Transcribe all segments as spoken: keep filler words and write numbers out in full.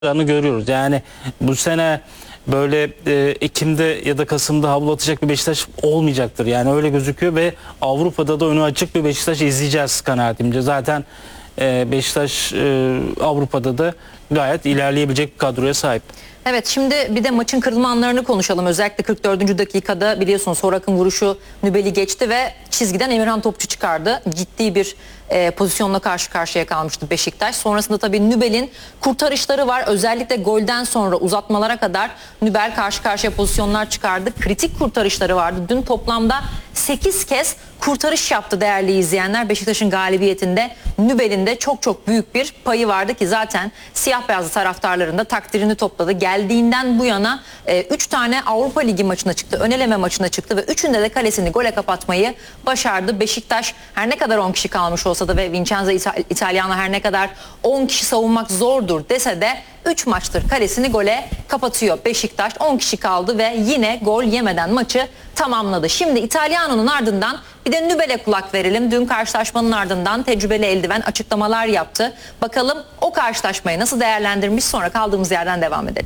görüyoruz. Yani bu sene böyle e, Ekim'de ya da Kasım'da havlu atacak bir Beşiktaş olmayacaktır. Yani öyle gözüküyor ve Avrupa'da da önü açık bir Beşiktaş izleyeceğiz kanaatimce. Zaten e, Beşiktaş e, Avrupa'da da gayet ilerleyebilecek bir kadroya sahip. Evet, şimdi bir de maçın kırılma anlarını konuşalım. Özellikle kırk dördüncü dakikada biliyorsunuz Horak'ın vuruşu Nübel'i geçti ve çizgiden Emirhan Topçu çıkardı. Ciddi bir e, pozisyonla karşı karşıya kalmıştı Beşiktaş. Sonrasında tabii Nübel'in kurtarışları var. Özellikle golden sonra uzatmalara kadar Nübel karşı karşıya pozisyonlar çıkardı. Kritik kurtarışları vardı. Dün toplamda sekiz kez kurtarış yaptı değerli izleyenler. Beşiktaş'ın galibiyetinde Nübel'in de çok çok büyük bir payı vardı ki zaten siyah beyazlı taraftarların da takdirini topladı. Geldiğinden bu yana üç e, tane Avrupa Ligi maçına çıktı, ön eleme maçına çıktı ve üçünde de kalesini gole kapatmayı başardı. Beşiktaş her ne kadar on kişi kalmış olsa da ve Vincenzo İtalyan'a her ne kadar on kişi savunmak zordur dese de üç maçtır kalesini gole kapatıyor. Beşiktaş on kişi kaldı ve yine gol yemeden maçı tamamladı. Şimdi İtalyana'nın ardından bir de Nübel'e kulak verelim. Dün karşılaşmanın ardından tecrübeli eldiven açıklamalar yaptı. Bakalım o karşılaşmayı nasıl değerlendirmiş, sonra kaldığımız yerden devam edelim.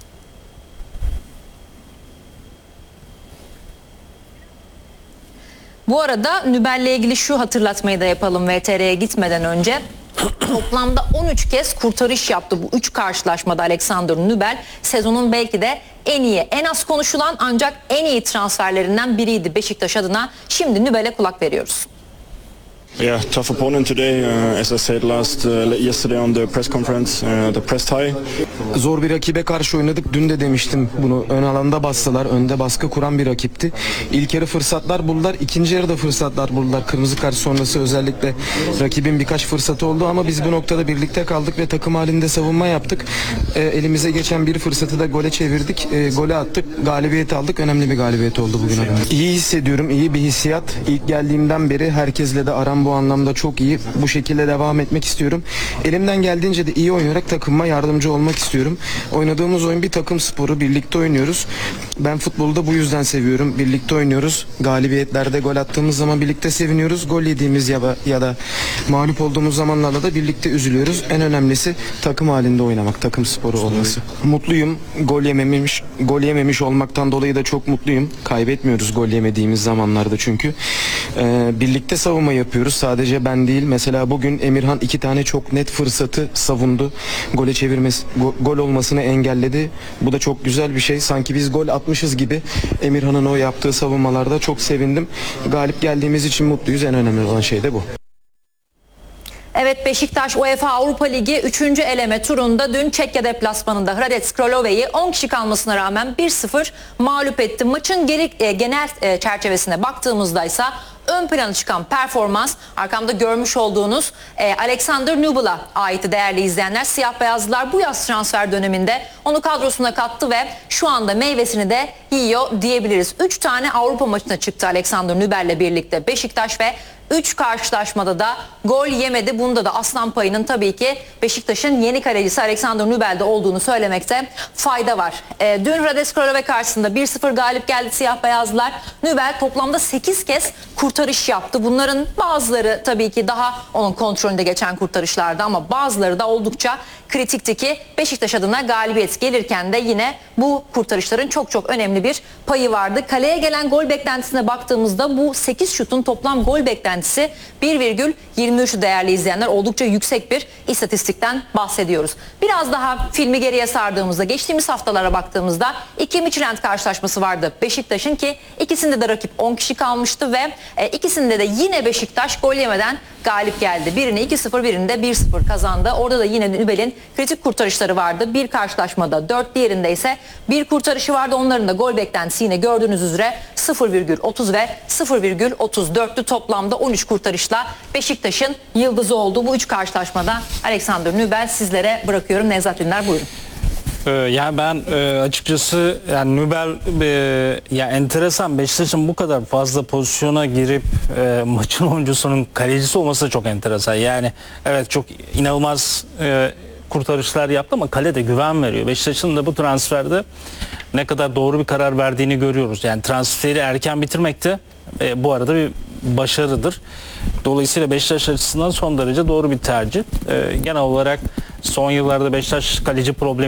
Bu arada Nübel'le ilgili şu hatırlatmayı da yapalım V T R'ye gitmeden önce. Toplamda on üç kez kurtarış yaptı bu üç karşılaşmada Alexander Nübel. Sezonun belki de en iyi, en az konuşulan ancak en iyi transferlerinden biriydi Beşiktaş adına. Şimdi Nübel'e kulak veriyoruz. Yeah, tough opponent today. Uh, as I said last uh, yesterday on the press conference, uh, the pressed high. Zor bir rakibe karşı oynadık. Dün de demiştim bunu. Ön alanda bastılar. Önde baskı kuran bir rakipti. İlk yarı fırsatlar buldular. İkinci yarıda fırsatlar buldular. Kırmızı kart sonrası özellikle rakibin birkaç fırsatı oldu ama biz bu noktada birlikte kaldık ve takım halinde savunma yaptık. E, elimize geçen bir fırsatı da gole çevirdik. E, gole attık. Galibiyet aldık. Önemli bir galibiyet oldu bugün adına. İyi hissediyorum. İyi bir hissiyat. İlk geldiğimden beri herkesle de aram bu anlamda çok iyi. Bu şekilde devam etmek istiyorum. Elimden geldiğince de iyi oynayarak takımıma yardımcı olmak istiyorum. Oynadığımız oyun bir takım sporu. Birlikte oynuyoruz. Ben futbolu da bu yüzden seviyorum. Birlikte oynuyoruz. Galibiyetlerde gol attığımız zaman birlikte seviniyoruz. Gol yediğimiz ya da, ya da mağlup olduğumuz zamanlarda da birlikte üzülüyoruz. En önemlisi takım halinde oynamak. Takım sporu olması. Mutluyum. Gol yememiş, gol yememiş olmaktan dolayı da çok mutluyum. Kaybetmiyoruz gol yemediğimiz zamanlarda çünkü. Ee, birlikte savunma yapıyoruz. Sadece ben değil. Mesela bugün Emirhan iki tane çok net fırsatı savundu. Gole çevirmesi, go, gol olmasını engelledi. Bu da çok güzel bir şey. Sanki biz gol atmışız gibi. Emirhan'ın o yaptığı savunmalarda çok sevindim. Galip geldiğimiz için mutluyuz. En önemli olan şey de bu. Evet, Beşiktaş UEFA Avrupa Ligi üçüncü eleme turunda dün Çekya deplasmanında Hradec Kralove'yi on kişi kalmasına rağmen bir sıfır mağlup etti. Maçın geri, e, genel e, çerçevesine baktığımızda ise ön plana çıkan performans arkamda görmüş olduğunuz e, Alexander Nübel'a ait değerli izleyenler. Siyah beyazlılar bu yaz transfer döneminde onu kadrosuna kattı ve şu anda meyvesini de yiyor diyebiliriz. üç tane Avrupa maçına çıktı Alexander Nübel'le birlikte Beşiktaş ve üç karşılaşmada da gol yemedi. Bunda da aslan payının tabii ki Beşiktaş'ın yeni kalecisi Alexander Nübel'de olduğunu söylemekte fayda var. E, dün Hradec Kralove karşısında bir sıfır galip geldi siyah beyazlar. Nübel toplamda sekiz kez kurtarış yaptı. Bunların bazıları tabii ki daha onun kontrolünde geçen kurtarışlardı ama bazıları da oldukça kritikti ki Beşiktaş adına galibiyet gelirken de yine bu kurtarışların çok çok önemli bir payı vardı. Kaleye gelen gol beklentisine baktığımızda bu sekiz şutun toplam gol beklentisi bir virgül yirmi üç değerli izleyenler, oldukça yüksek bir istatistikten bahsediyoruz. Biraz daha filmi geriye sardığımızda, geçtiğimiz haftalara baktığımızda iki Midtjylland karşılaşması vardı Beşiktaş'ın ki ikisinde de rakip on kişi kalmıştı ve e, ikisinde de yine Beşiktaş gol yemeden galip geldi. Birini iki sıfır, birini de bir sıfır kazandı. Orada da yine Nübel'in kritik kurtarışları vardı. Bir karşılaşmada dört, diğerinde ise bir kurtarışı vardı. Onların da gol beklentisi yine gördüğünüz üzere sıfır virgül otuz ve sıfır virgül otuz dörtlü toplamda on üç kurtarışla Beşiktaş'ın yıldızı oldu. Bu üç karşılaşmada Alexander Nübel sizlere bırakıyorum. Nevzat Ünler, buyurun. Yani ben e, açıkçası yani Nübel e, ya enteresan, Beşiktaş'ın bu kadar fazla pozisyona girip e, maçın oyuncusunun kalecisi olması da çok enteresan. Yani evet, çok inanılmaz e, kurtarışlar yaptı ama kalede güven veriyor. Beşiktaş'ın da bu transferde ne kadar doğru bir karar verdiğini görüyoruz. Yani transferi erken bitirmek de e, bu arada bir başarıdır. Dolayısıyla Beşiktaş açısından son derece doğru bir tercih. E, genel olarak son yıllarda Beşiktaş kaleci problemi